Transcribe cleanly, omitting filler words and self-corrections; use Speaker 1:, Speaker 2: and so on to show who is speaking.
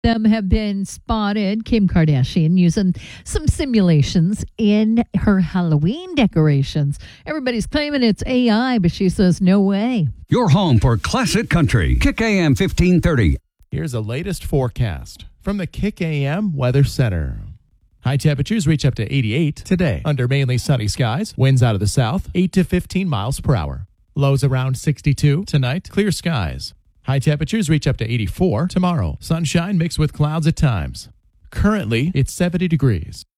Speaker 1: Them have been spotted, Kim Kardashian, using some simulations in her Halloween decorations. Everybody's claiming it's AI, but she says no way.
Speaker 2: Your home for classic country. Kick AM 1530.
Speaker 3: Here's the latest forecast from the Kick AM Weather Center. High temperatures reach up to 88 today under mainly sunny skies. Winds out of the south, 8 to 15 miles per hour. Lows around 62 tonight. Clear skies. High temperatures reach up to 84 tomorrow. Sunshine mixed with clouds at times. Currently, it's 70 degrees.